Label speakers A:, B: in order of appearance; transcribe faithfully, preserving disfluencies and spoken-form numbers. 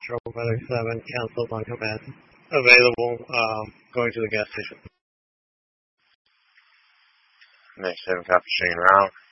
A: Control Weather seven, canceled on command. Available, um, going to the gas station.
B: Next seven, copy, staying around.